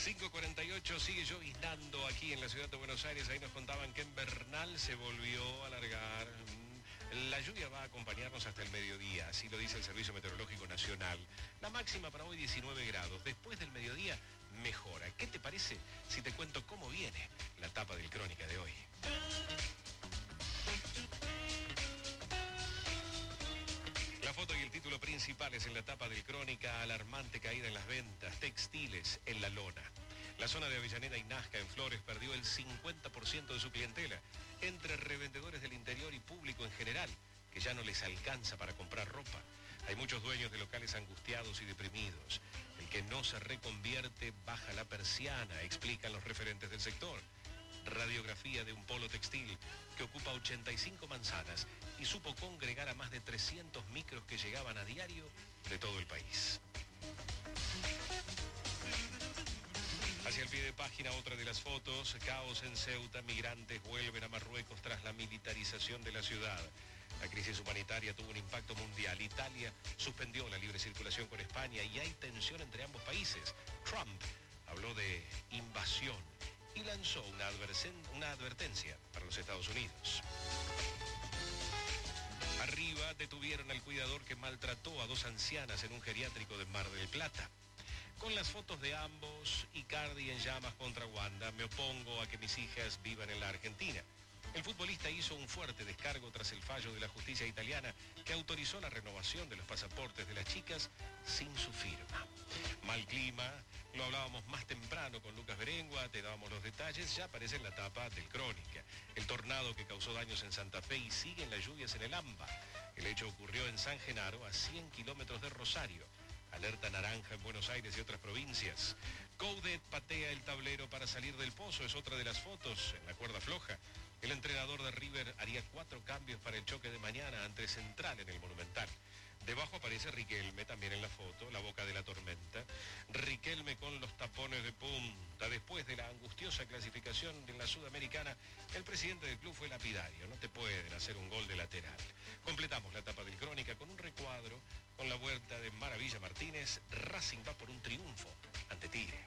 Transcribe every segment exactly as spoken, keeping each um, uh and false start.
cinco cuarenta y ocho, sigue lloviznando aquí en la ciudad de Buenos Aires. Ahí nos contaban que en Bernal se volvió a alargar. La lluvia va a acompañarnos hasta el mediodía, así lo dice el Servicio Meteorológico Nacional. La máxima para hoy diecinueve grados. Después del mediodía mejora. ¿Qué te parece si te cuento cómo viene la tapa del Crónica de hoy? La foto y el título principales en la tapa del Crónica: alarmante caída en las ventas textiles en La Lona. La zona de Avellaneda y Nazca en Flores perdió el cincuenta por ciento de su clientela, entre revendedores del interior y público en general, que ya no les alcanza para comprar ropa. Hay muchos dueños de locales angustiados y deprimidos. El que no se reconvierte baja la persiana, explican los referentes del sector. Radiografía de un polo textil que ocupa ochenta y cinco manzanas y supo congregar a más de trescientos micros que llegaban a diario de todo el país. Hacia el pie de página, otra de las fotos: caos en Ceuta, migrantes vuelven a Marruecos tras la militarización de la ciudad. La crisis humanitaria tuvo un impacto mundial. Italia suspendió la libre circulación con España y hay tensión entre ambos países. Trump habló de invasión y lanzó una, una advertencia para los Estados Unidos. Arriba, detuvieron al cuidador que maltrató a dos ancianas en un geriátrico de Mar del Plata. Con las fotos de ambos, Icardi en llamas contra Wanda: me opongo a que mis hijas vivan en la Argentina. El futbolista hizo un fuerte descargo tras el fallo de la justicia italiana que autorizó la renovación de los pasaportes de las chicas sin su firma. Mal clima, lo hablábamos más temprano con Lucas Berengua, te dábamos los detalles, ya aparece en la tapa del Crónica. El tornado que causó daños en Santa Fe y siguen las lluvias en el AMBA. El hecho ocurrió en San Genaro, a cien kilómetros de Rosario. Alerta naranja en Buenos Aires y otras provincias. Coudet patea el tablero para salir del pozo, es otra de las fotos en la cuerda floja. El entrenador de River haría cuatro cambios para el choque de mañana ante Central en el Monumental. Debajo aparece Riquelme también en la foto, la boca de la tormenta. Riquelme con los tapones de punta. Después de la angustiosa clasificación en la Sudamericana, el presidente del club fue lapidario: no te pueden hacer un gol de lateral. Completamos la tapa del Crónica con un recuadro con la vuelta de Maravilla Martínez. Racing va por un triunfo ante Tigre.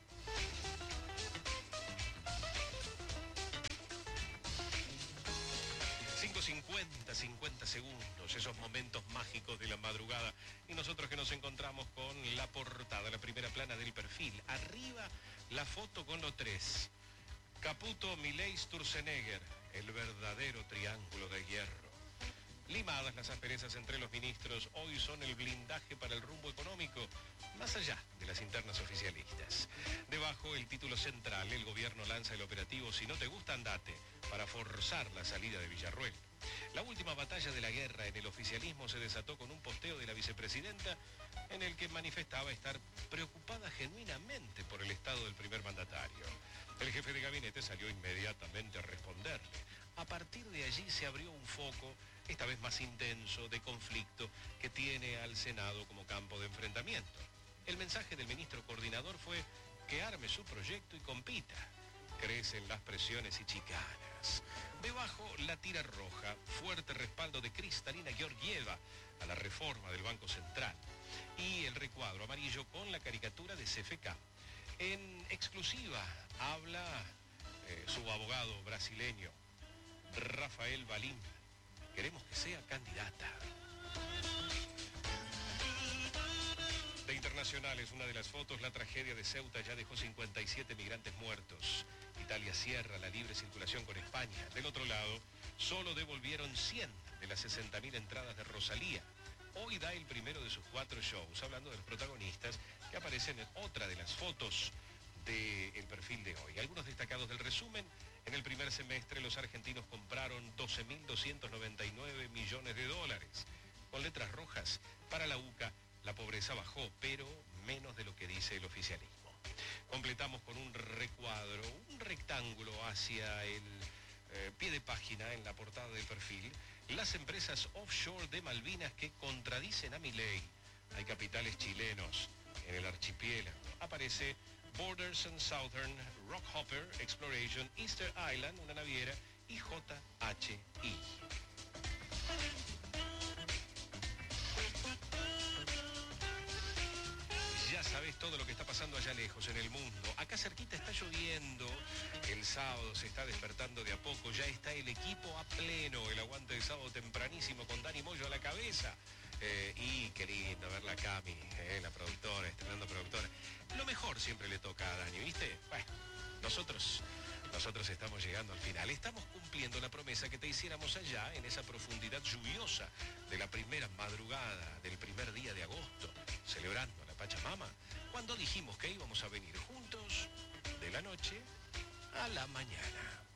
cinco cincuenta, cincuenta segundos, esos momentos mágicos de la madrugada. Y nosotros que nos encontramos con la portada, la primera plana del Perfil. Arriba, la foto con los tres: Caputo, Milei, Sturzenegger, el verdadero triángulo de hierro. Limadas las asperezas entre los ministros, hoy son el blindaje para el rumbo económico, más allá de las internas oficialistas. Debajo, el título central: el gobierno lanza el operativo Si no te gusta, andate, para forzar la salida de Villarruel. La última batalla de la guerra en el oficialismo se desató con un posteo de la vicepresidenta en el que manifestaba estar preocupada genuinamente por el estado del primer mandatario. El jefe de gabinete salió inmediatamente a responderle. A partir de allí se abrió un foco, esta vez más intenso, de conflicto que tiene al Senado como campo de enfrentamiento. El mensaje del ministro coordinador fue que arme su proyecto y compita. Crecen las presiones y chicanas. Debajo, la tira roja: fuerte respaldo de Cristalina Georgieva a la reforma del Banco Central. Y el recuadro amarillo con la caricatura de C F K. En exclusiva habla eh, su abogado brasileño, Rafael Valim. Queremos que sea candidata. De internacionales, una de las fotos: la tragedia de Ceuta ya dejó cincuenta y siete migrantes muertos. Italia cierra la libre circulación con España. Del otro lado, solo devolvieron cien de las sesenta mil entradas de Rosalía. Hoy da el primero de sus cuatro shows, hablando de los protagonistas que aparecen en otra de las fotos del Perfil de hoy. Algunos destacados del resumen: en el primer semestre los argentinos compraron doce mil doscientos noventa y nueve millones de dólares. Con letras rojas, para la U C A, la pobreza bajó, pero menos de lo que dice el oficialismo. Completamos con un recuadro, un rectángulo hacia el eh, pie de página en la portada del Perfil: las empresas offshore de Malvinas que contradicen a Milei. Hay capitales chilenos en el archipiélago. Aparece Borders and Southern, Rockhopper Exploration, Easter Island, una naviera, y J H I. Ya sabes sabés todo lo que está pasando allá lejos en el mundo. Acá cerquita está lloviendo, el sábado se está despertando de a poco, ya está el equipo a pleno, el aguante de sábado tempranísimo con Dani Moyo a la cabeza. Eh, y qué lindo verla a Cami, eh, la productora, estrenando productora. Lo mejor siempre le toca a Dani, ¿viste? Bueno, nosotros... Nosotros estamos llegando al final. Estamos cumpliendo la promesa que te hiciéramos allá, en esa profundidad lluviosa de la primera madrugada del primer día de agosto, celebrando a la Pachamama, cuando dijimos que íbamos a venir juntos de la noche a la mañana.